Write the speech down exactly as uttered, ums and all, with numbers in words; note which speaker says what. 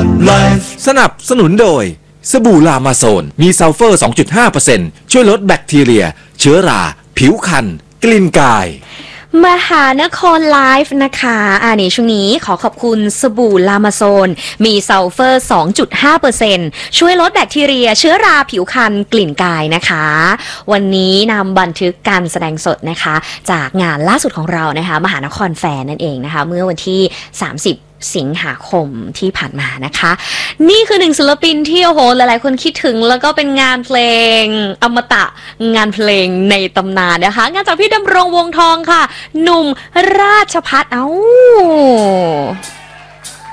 Speaker 1: สนับสนุนโดยสบู่ลามาโซนมีซัลเฟอร์ สองจุดห้าเปอร์เซ็นต์ ช่วยลดแบคทีเรียเชื้อราผิวคันกลิ่นกาย
Speaker 2: มหานครไลฟ์นะคะอ่านี่ช่วงนี้ขอขอบคุณสบู่ลามาโซนมีซัลเฟอร์ สองจุดห้าเปอร์เซ็นต์ ช่วยลดแบคทีเรียเชื้อราผิวคันกลิ่นกายนะคะวันนี้นำบันทึกการแสดงสดนะคะจากงานล่าสุดของเรานะคะมหานครแฟร์นั่นเองนะคะเมื่อวันที่สามสิบสิงหาคมที่ผ่านมานะคะนี่คือหนึ่งศิลปินที่โอ้โหหลายๆคนคิดถึงแล้วก็เป็นงานเพลงอมตะงานเพลงในตำนานนะคะงานจากพี่ดำรงวงทองค่ะหนุ่มราชภัฏเอ้า